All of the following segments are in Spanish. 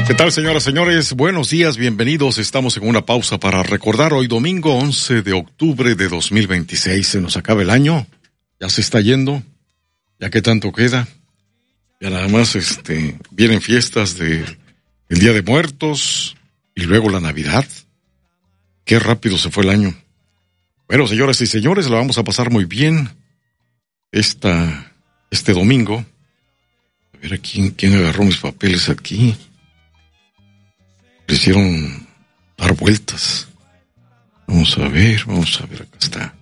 ¿Qué tal, señoras, señores? Buenos días, bienvenidos. Estamos en una pausa para recordar hoy domingo 11 de octubre de 2026. Se nos acaba el año, ya se está yendo, ya que tanto queda. Ya nada más vienen fiestas de el Día de Muertos y luego la Navidad. Qué rápido se fue el año. Bueno, señoras y señores, la vamos a pasar muy bien este domingo. A ver, ¿quién agarró mis papeles aquí? Le hicieron dar vueltas. Vamos a ver, acá está.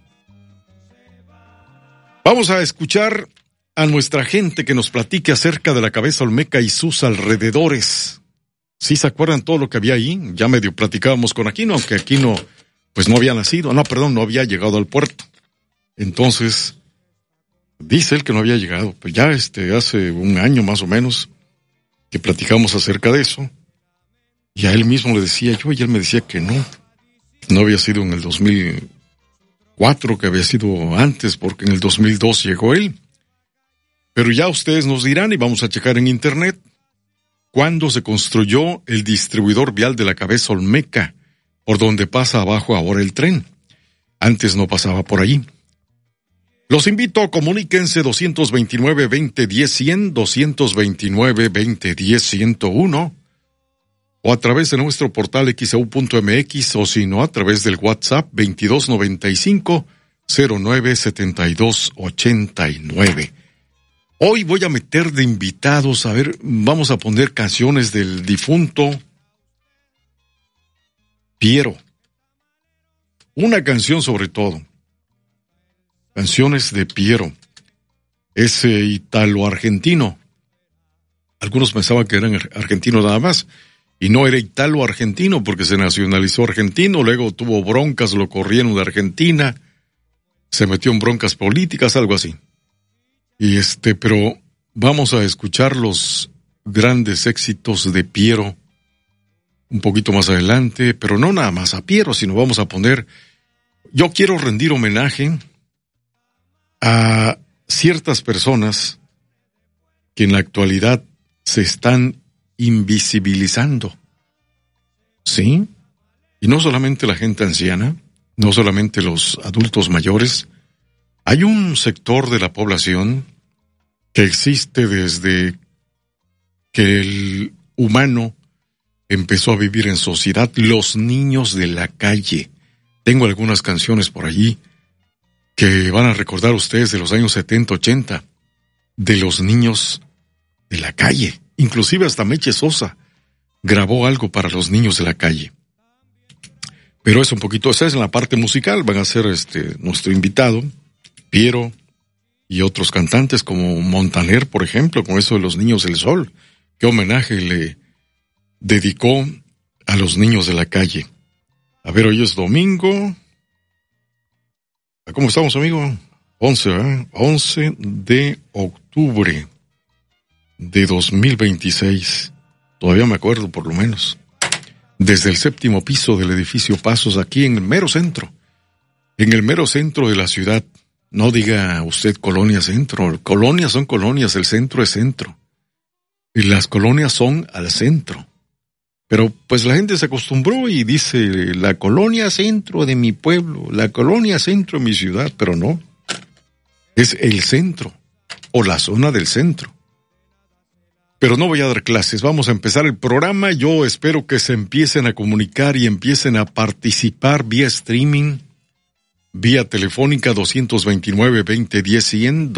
Vamos a escuchar a nuestra gente que nos platique acerca de la cabeza olmeca y sus alrededores. ¿Sí se acuerdan todo lo que había ahí? Ya medio platicábamos con Aquino, aunque Aquino pues no había nacido, no había llegado al puerto. Entonces, dice él que no había llegado. Pues ya hace un año más o menos que platicamos acerca de eso. Y a él mismo le decía yo, y él me decía que no había sido en el 2004, que había sido antes, porque en el 2002 llegó él. Pero ya ustedes nos dirán, y vamos a checar en internet, cuándo se construyó el distribuidor vial de la cabeza olmeca, por donde pasa abajo ahora el tren. Antes no pasaba por ahí. Los invito, comuníquense 229-2010-100, 229-2010-101, o a través de nuestro portal xeu.mx, o si no, a través del WhatsApp 2295-097289. Hoy voy a meter de invitados, a ver, vamos a poner canciones del difunto Piero. Una canción sobre todo. Canciones de Piero. Ese italo-argentino. Algunos pensaban que eran argentinos nada más. Y no era italo-argentino porque se nacionalizó argentino, luego tuvo broncas, lo corrieron de Argentina, se metió en broncas políticas, algo así. Pero vamos a escuchar los grandes éxitos de Piero un poquito más adelante, pero no nada más a Piero, sino vamos a poner, yo quiero rendir homenaje a ciertas personas que en la actualidad se están invisibilizando, ¿sí? Y no solamente la gente anciana, no solamente los adultos mayores, hay un sector de la población que existe desde que el humano empezó a vivir en sociedad, los niños de la calle. Tengo algunas canciones por allí que van a recordar ustedes de los años 70, 80, de los niños de la calle. Inclusive hasta Meche Sosa grabó algo para los niños de la calle. Pero es un poquito, esa es la parte musical, van a ser nuestro invitado, Piero, y otros cantantes como Montaner, por ejemplo, con eso de los niños del sol. ¿Qué homenaje le dedicó a los niños de la calle? A ver, hoy es domingo. ¿Cómo estamos, amigo? 11 de octubre de 2026. Todavía me acuerdo, por lo menos. Desde el 7º piso del edificio Pasos, aquí en el mero centro. En el mero centro de la ciudad. No diga usted colonia centro. Colonias son colonias, el centro es centro. Y las colonias son al centro. Pero pues la gente se acostumbró y dice la colonia centro de mi pueblo, la colonia centro de mi ciudad, pero no. Es el centro o la zona del centro. Pero no voy a dar clases, vamos a empezar el programa. Yo espero que se empiecen a comunicar y empiecen a participar vía streaming, vía telefónica 229-2010-100,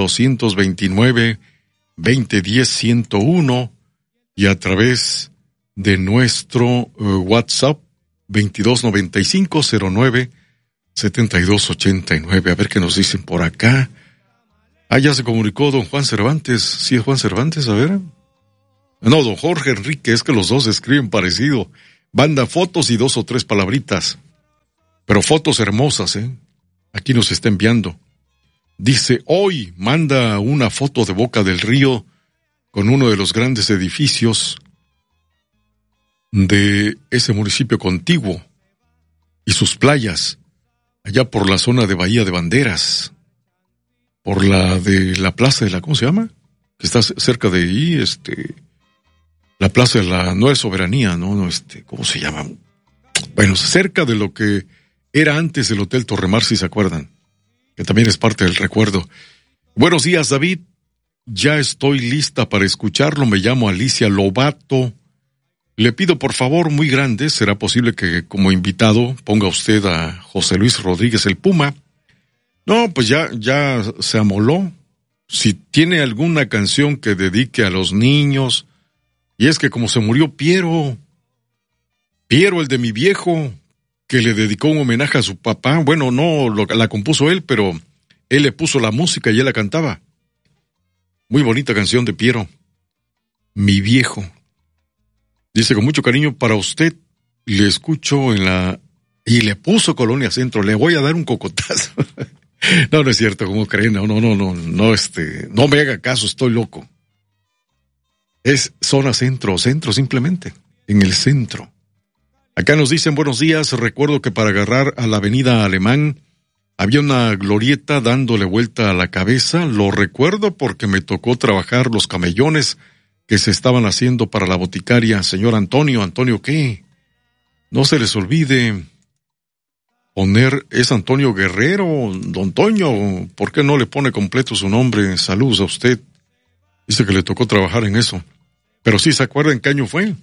229-2010-101 y a través de nuestro WhatsApp 2295-09-7289. A ver qué nos dicen por acá. Ya se comunicó don Juan Cervantes. ¿Sí es Juan Cervantes? A ver. No, don Jorge Enrique, es que los dos escriben parecido. Manda fotos y 2 o 3 palabritas. Pero fotos hermosas, Aquí nos está enviando. Dice, hoy manda una foto de Boca del Río con uno de los grandes edificios de ese municipio contiguo y sus playas, allá por la zona de Bahía de Banderas, por la de la plaza de la, ¿cómo se llama? Que está cerca de ahí, la Plaza de la Nueva Soberanía, ¿no? ¿Cómo se llama? Bueno, cerca de lo que era antes el Hotel Torremar, si se acuerdan, que también es parte del recuerdo. Buenos días, David. Ya estoy lista para escucharlo. Me llamo Alicia Lobato. Le pido por favor, muy grande, ¿será posible que como invitado ponga usted a José Luis Rodríguez el Puma? No, pues ya se amoló. Si tiene alguna canción que dedique a los niños, y es que como se murió Piero, el de mi viejo, que le dedicó un homenaje a su papá, bueno, no la compuso él, pero él le puso la música y él la cantaba. Muy bonita canción de Piero, mi viejo. Dice, con mucho cariño para usted, le escucho y le puso Colonia Centro, le voy a dar un cocotazo. No es cierto, ¿cómo creen? No me haga caso, estoy loco. Es zona centro simplemente, en el centro. Acá nos dicen, buenos días, recuerdo que para agarrar a la avenida Alemán había una glorieta dándole vuelta a la cabeza, lo recuerdo porque me tocó trabajar los camellones que se estaban haciendo para la boticaria. Señor Antonio, ¿qué? No se les olvide poner, es Antonio Guerrero, don Toño, ¿por qué no le pone completo su nombre? Saludos a usted. Dice que le tocó trabajar en eso. Pero sí, ¿se acuerdan qué año fue?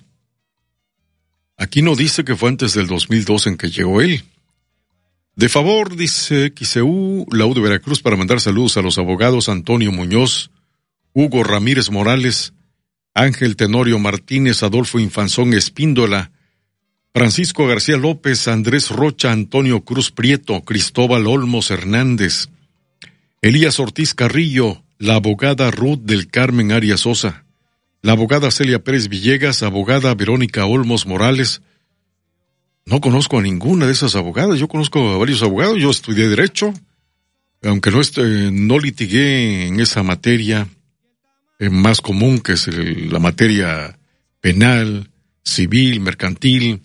Aquí no dice que fue antes del 2002 en que llegó él. De favor, dice XEU, la U de Veracruz, para mandar saludos a los abogados Antonio Muñoz, Hugo Ramírez Morales, Ángel Tenorio Martínez, Adolfo Infanzón Espíndola, Francisco García López, Andrés Rocha, Antonio Cruz Prieto, Cristóbal Olmos Hernández, Elías Ortiz Carrillo, la abogada Ruth del Carmen Arias Sosa, la abogada Celia Pérez Villegas, abogada Verónica Olmos Morales. No conozco a ninguna de esas abogadas, yo conozco a varios abogados, yo estudié Derecho, aunque no litigué en esa materia más común que es la materia penal, civil, mercantil.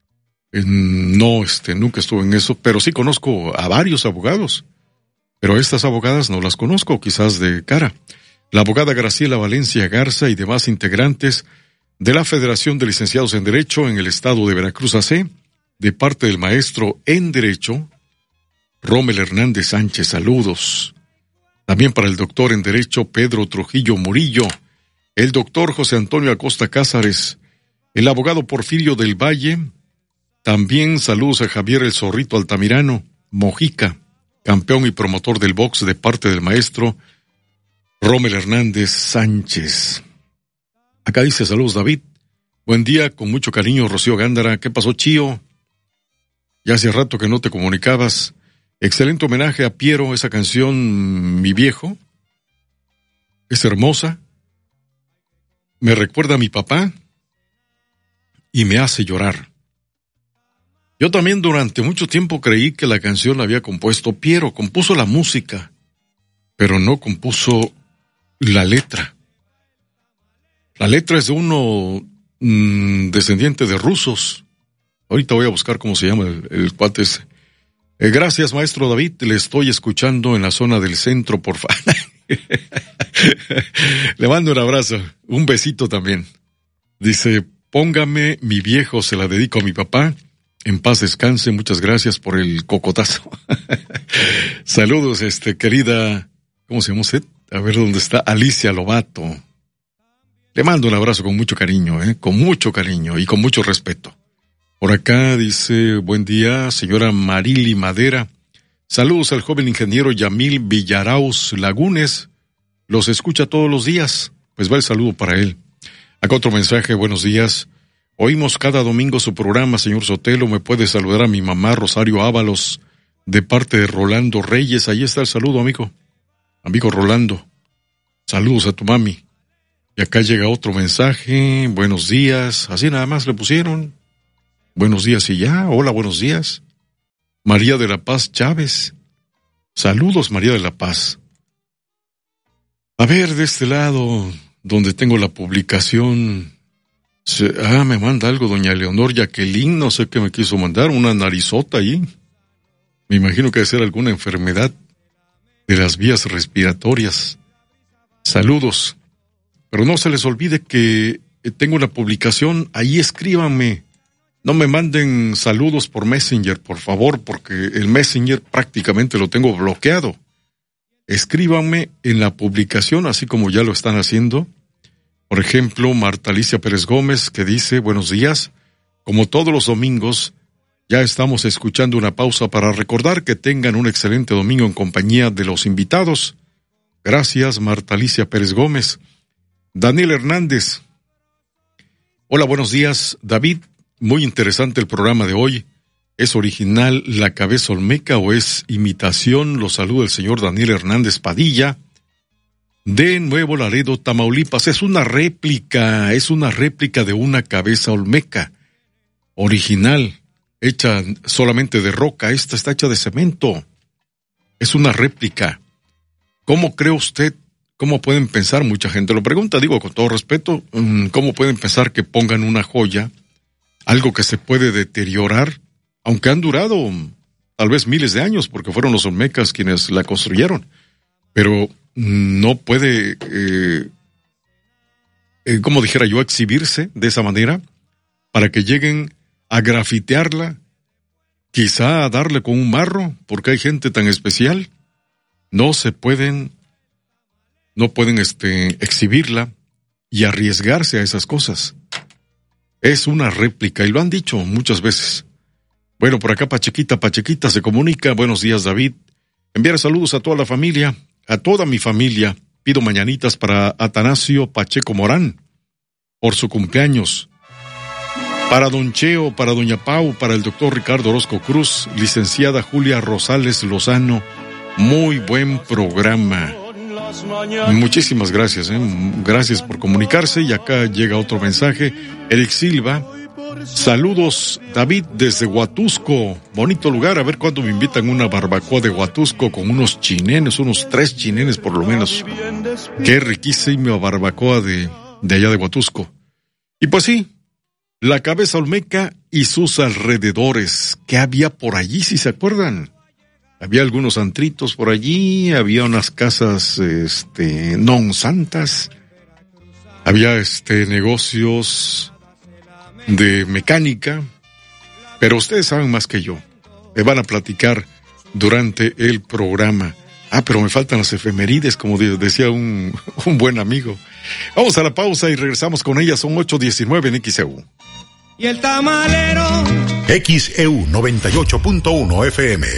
Nunca estuve en eso, pero sí conozco a varios abogados, pero estas abogadas no las conozco, quizás de cara. La abogada Graciela Valencia Garza y demás integrantes de la Federación de Licenciados en Derecho en el Estado de Veracruz AC, de parte del maestro en Derecho, Rommel Hernández Sánchez, saludos. También para el doctor en Derecho, Pedro Trujillo Murillo, el doctor José Antonio Acosta Cázares, el abogado Porfirio del Valle. También saludos a Javier el Zorrito Altamirano, Mojica, campeón y promotor del box de parte del maestro Rommel Hernández Sánchez. Acá dice, saludos David, buen día, con mucho cariño, Rocío Gándara. ¿Qué pasó, Chío? Ya hace rato que no te comunicabas. Excelente homenaje a Piero, esa canción, Mi Viejo, es hermosa, me recuerda a mi papá y me hace llorar. Yo también durante mucho tiempo creí que la canción la había compuesto Piero, compuso la música, pero no compuso la letra. La letra es de uno descendiente de rusos. Ahorita voy a buscar cómo se llama el cuate ese. Gracias, maestro David, le estoy escuchando en la zona del centro, por favor. Le mando un abrazo, un besito también. Dice, póngame Mi Viejo, se la dedico a mi papá. En paz descanse, muchas gracias por el cocotazo. Saludos, querida, ¿cómo se llama usted? A ver dónde está, Alicia Lobato. Le mando un abrazo con mucho cariño, con mucho cariño y con mucho respeto. Por acá dice, buen día, señora Marily Madera. Saludos al joven ingeniero Yamil Villarauz Lagunes. Los escucha todos los días. Pues va el saludo para él. Acá otro mensaje, buenos días. Oímos cada domingo su programa, señor Sotelo. Me puede saludar a mi mamá Rosario Ábalos, de parte de Rolando Reyes. Ahí está el saludo, amigo. Amigo Rolando. Saludos a tu mami. Y acá llega otro mensaje. Buenos días. Así nada más le pusieron. Buenos días y ya. Hola, buenos días. María de la Paz Chávez. Saludos, María de la Paz. A ver, de este lado, donde tengo la publicación. Me manda algo doña Leonor Jacqueline, no sé qué me quiso mandar, una narizota ahí. Me imagino que debe ser alguna enfermedad de las vías respiratorias. Saludos. Pero no se les olvide que tengo una publicación, ahí escríbanme. No me manden saludos por Messenger, por favor, porque el Messenger prácticamente lo tengo bloqueado. Escríbanme en la publicación, así como ya lo están haciendo. Por ejemplo, Marta Alicia Pérez Gómez, que dice, buenos días. Como todos los domingos, ya estamos escuchando una pausa para recordar que tengan un excelente domingo en compañía de los invitados. Gracias, Marta Alicia Pérez Gómez. Daniel Hernández. Hola, buenos días, David. Muy interesante el programa de hoy. ¿Es original la cabeza olmeca o es imitación? Lo saluda el señor Daniel Hernández Padilla, de Nuevo Laredo, Tamaulipas. Es una réplica de una cabeza olmeca. Original, hecha solamente de roca. Esta está hecha de cemento. Es una réplica. ¿Cómo cree usted? ¿Cómo pueden pensar? Mucha gente lo pregunta, digo con todo respeto, ¿cómo pueden pensar que pongan una joya, algo que se puede deteriorar, aunque han durado tal vez miles de años, porque fueron los olmecas quienes la construyeron, pero no puede, como dijera yo, exhibirse de esa manera para que lleguen a grafitearla, quizá a darle con un marro, porque hay gente tan especial? No pueden exhibirla y arriesgarse a esas cosas. Es una réplica y lo han dicho muchas veces. Bueno, por acá Pachequita se comunica. Buenos días, David. Enviar saludos a toda la familia, a toda mi familia. Pido mañanitas para Atanasio Pacheco Morán por su cumpleaños. Para Don Cheo, para Doña Pau, para el doctor Ricardo Orozco Cruz, licenciada Julia Rosales Lozano. Muy buen programa. Muchísimas gracias, gracias por comunicarse. Y acá llega otro mensaje. Eric Silva, saludos David desde Huatusco, bonito lugar, a ver cuándo me invitan a una barbacoa de Huatusco con unos chinenes, unos 3 chinenes por lo menos. Qué riquísima barbacoa de allá de Huatusco. Y pues sí, la cabeza olmeca y sus alrededores, ¿qué había por allí, si se acuerdan? Había algunos antritos por allí, había unas casas, non santas, había, negocios de mecánica, pero ustedes saben más que yo. Me van a platicar durante el programa. Pero me faltan las efemérides, como decía un buen amigo. Vamos a la pausa y regresamos con ellas. Son 8:19 en XEU. Y el tamalero. XEU 98.1 FM.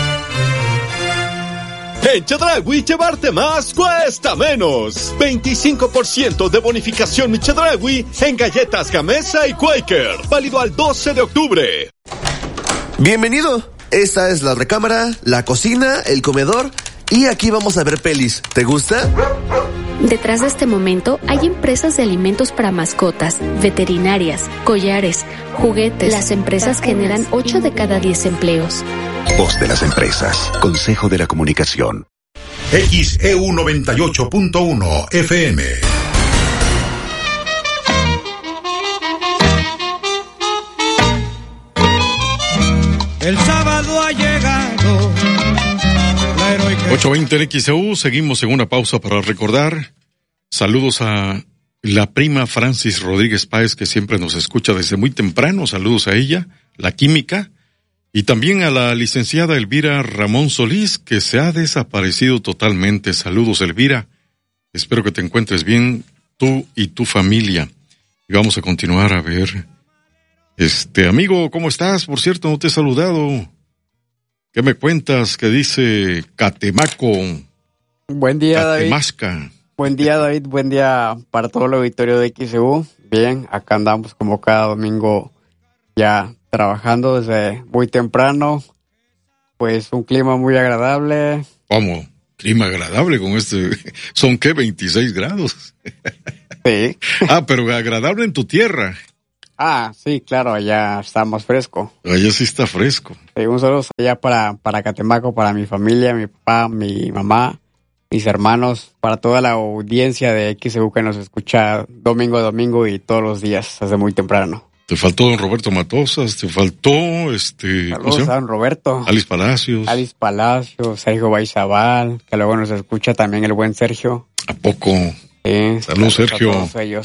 En Chedraui, llevarte más cuesta menos. 25% de bonificación en Chedraui en galletas Gamesa y Quaker. Válido al 12 de octubre. Bienvenido. Esta es la recámara, la cocina, el comedor y aquí vamos a ver pelis. ¿Te gusta? Detrás de este momento hay empresas de alimentos para mascotas, veterinarias, collares, juguetes. Las empresas generan 8 de cada 10 empleos. Voz de las empresas. Consejo de la Comunicación. XEU 98.1 FM. El sábado ha llegado. 8:20 en XEU, seguimos en una pausa para recordar. Saludos a la prima Francis Rodríguez Páez, que siempre nos escucha desde muy temprano. Saludos a ella, la química. Y también a la licenciada Elvira Ramón Solís, que se ha desaparecido totalmente. Saludos, Elvira. Espero que te encuentres bien, tú y tu familia. Y vamos a continuar a ver. Amigo, ¿cómo estás? Por cierto, no te he saludado. ¿Qué me cuentas? ¿Qué dice Catemaco? Buen día, Catemasca. David. Buen día, David. Buen día para todo el auditorio de XEU. Bien, acá andamos como cada domingo ya trabajando desde muy temprano. Pues un clima muy agradable. ¿Cómo? Clima agradable con ¿Son qué? 26 grados. Sí. Pero agradable en tu tierra. Sí, claro, allá está más fresco. Allá sí está fresco. Sí, un saludo allá para Catemaco, para mi familia, mi papá, mi mamá, mis hermanos, para toda la audiencia de XEU que nos escucha domingo a domingo y todos los días, desde muy temprano. Te faltó don Roberto Matosas, te faltó Saludos a don Roberto. Alice Palacios, Sergio Baizabal, que luego nos escucha también el buen Sergio. ¿A poco? Sí. Saludos, Sergio. A todos ellos.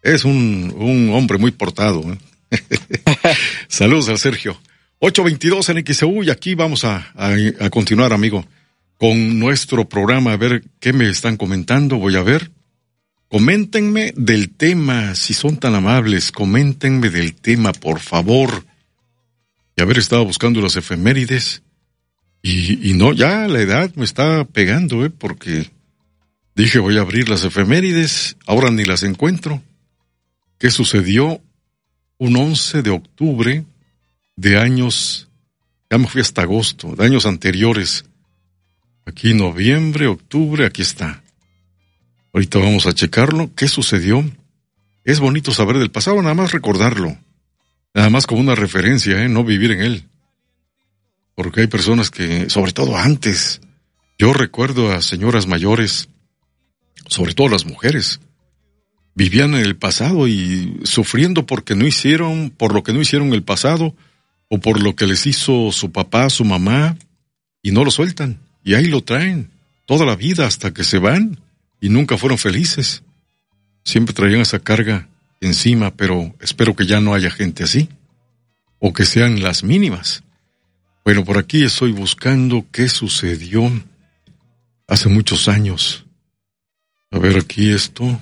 Es un hombre muy portado. Saludos a Sergio. 8:22 en XEU y aquí vamos a continuar, amigo, con nuestro programa. A ver qué me están comentando. Voy a ver. Coméntenme del tema, si son tan amables. Coméntenme del tema, por favor. Y a ver, estaba buscando las efemérides. Y no, ya la edad me está pegando, porque dije voy a abrir las efemérides. Ahora ni las encuentro. ¿Qué sucedió un 11 de octubre de años, ya me fui hasta agosto, de años anteriores? Aquí noviembre, octubre, aquí está. Ahorita vamos a checarlo. ¿Qué sucedió? Es bonito saber del pasado, nada más recordarlo. Nada más como una referencia, no vivir en él. Porque hay personas que, sobre todo antes, yo recuerdo a señoras mayores, sobre todo las mujeres, vivían en el pasado y sufriendo por lo que no hicieron en el pasado, o por lo que les hizo su papá, su mamá, y no lo sueltan. Y ahí lo traen toda la vida hasta que se van y nunca fueron felices. Siempre traían esa carga encima, pero espero que ya no haya gente así, o que sean las mínimas. Bueno, por aquí estoy buscando qué sucedió hace muchos años. A ver aquí esto.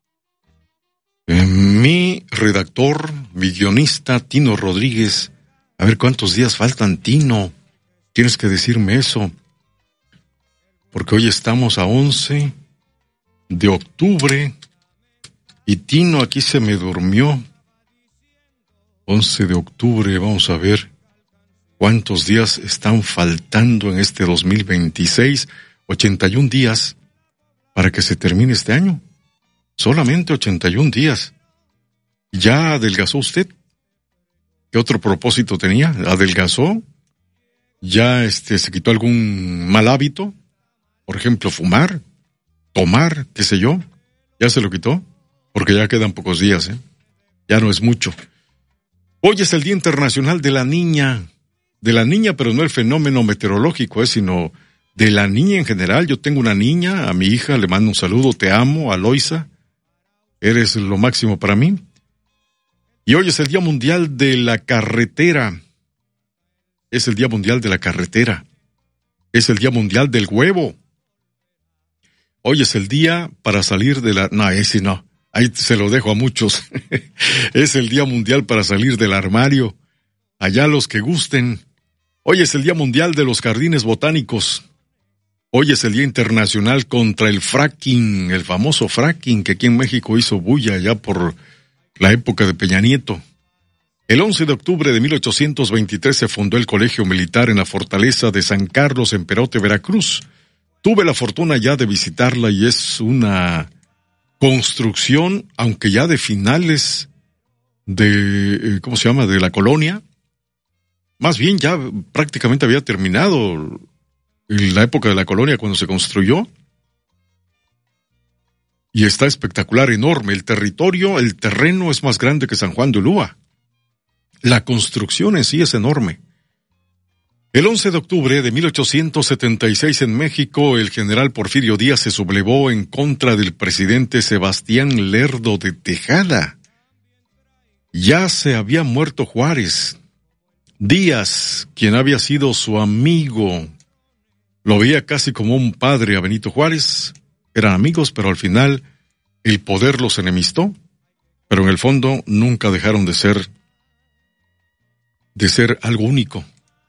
Mi redactor, mi guionista, Tino Rodríguez. A ver cuántos días faltan, Tino. Tienes que decirme eso. Porque hoy estamos a 11 de octubre. Y Tino aquí se me durmió. 11 de octubre, vamos a ver cuántos días están faltando en este 2026. 81 días para que se termine este año. Solamente 81 días. ¿Ya adelgazó usted? ¿Qué otro propósito tenía? ¿Adelgazó? ¿Ya se quitó algún mal hábito? Por ejemplo, fumar, tomar, qué sé yo. ¿Ya se lo quitó? Porque ya quedan pocos días, Ya no es mucho. Hoy es el Día Internacional de la Niña. De la niña, pero no el fenómeno meteorológico, sino de la niña en general. Yo tengo una niña, a mi hija le mando un saludo, te amo, Aloisa. Eres lo máximo para mí. Y hoy es el Día Mundial de la Carretera. Es el Día Mundial de la Carretera. Es el Día Mundial del Huevo. Hoy es el día para salir de la... No, ese no. Ahí se lo dejo a muchos. Es el Día Mundial para salir del armario. Allá los que gusten. Hoy es el Día Mundial de los Jardines Botánicos. Hoy es el Día Internacional contra el fracking, el famoso fracking que aquí en México hizo bulla ya por la época de Peña Nieto. El 11 de octubre de 1823 se fundó el Colegio Militar en la fortaleza de San Carlos en Perote, Veracruz. Tuve la fortuna ya de visitarla y es una construcción, aunque ya de finales de, de la colonia. Más bien ya prácticamente había terminado en la época de la colonia cuando se construyó. Y está espectacular, enorme. El terreno es más grande que San Juan de Ulúa. La construcción en sí es enorme. El 11 de octubre de 1876 en México, el general Porfirio Díaz se sublevó en contra del presidente Sebastián Lerdo de Tejada. Ya se había muerto Juárez. Díaz, quien había sido su amigo, lo veía casi como un padre a Benito Juárez. Eran amigos, pero al final el poder los enemistó. Pero en el fondo nunca dejaron de ser algo único.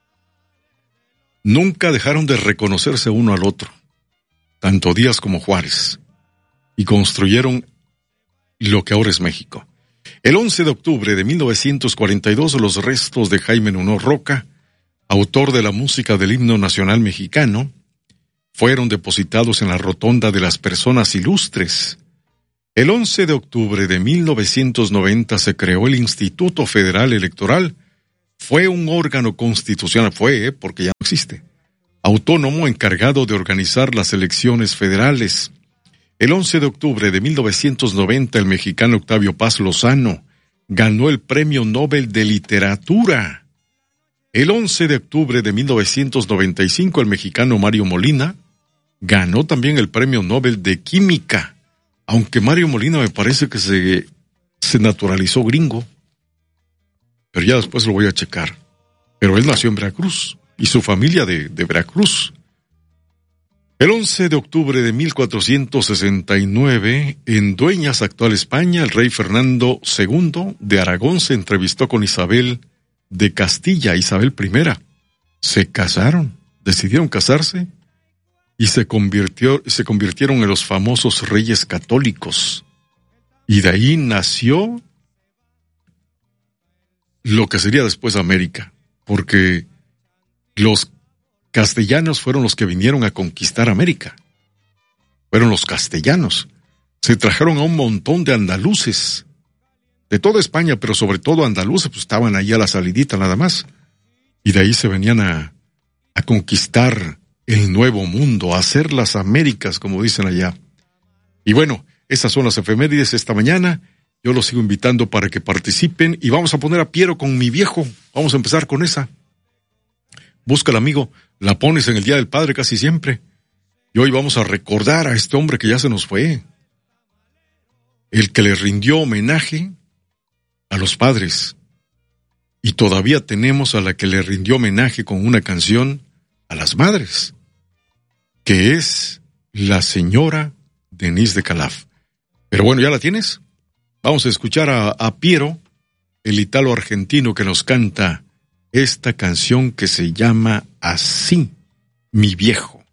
Nunca dejaron de reconocerse uno al otro, tanto Díaz como Juárez, y construyeron lo que ahora es México. El 11 de octubre de 1942, los restos de Jaime Nuno Roca, autor de la música del himno nacional mexicano, fueron depositados en la rotonda de las personas ilustres. El 11 de octubre de 1990 se creó el Instituto Federal Electoral. Fue un órgano constitucional, porque ya no existe, autónomo encargado de organizar las elecciones federales. El 11 de octubre de 1990, el mexicano Octavio Paz Lozano ganó el Premio Nobel de Literatura. El 11 de octubre de 1995, el mexicano Mario Molina ganó también el Premio Nobel de Química, aunque Mario Molina me parece que se se naturalizó gringo, pero ya después lo voy a checar. Pero él nació en Veracruz y su familia de Veracruz. El 11 de octubre de 1469, en Dueñas, actual España, el rey Fernando II de Aragón se entrevistó con Isabel de Castilla, Isabel I. Se casaron, decidieron casarse y se convirtieron en los famosos reyes católicos. Y de ahí nació lo que sería después América, porque los castellanos fueron los que vinieron a conquistar América. Fueron los castellanos. Se trajeron a un montón de andaluces, de toda España, pero sobre todo andaluces, pues estaban ahí a la salidita nada más. Y de ahí se venían a conquistar el nuevo mundo, a hacer las Américas, como dicen allá. Y bueno, esas son las efemérides esta mañana. Yo los sigo invitando para que participen y vamos a poner a Piero con Mi Viejo. Vamos a empezar con esa. Búscala, amigo. La pones en el Día del Padre casi siempre. Y hoy vamos a recordar a este hombre que ya se nos fue. El que le rindió homenaje a los padres. Y todavía tenemos a la que le rindió homenaje con una canción a las madres, que es la señora Denise de Calaf. Pero bueno, ¿ya la tienes? Vamos a escuchar a Piero, el italo argentino que nos canta esta canción que se llama así, Mi Viejo.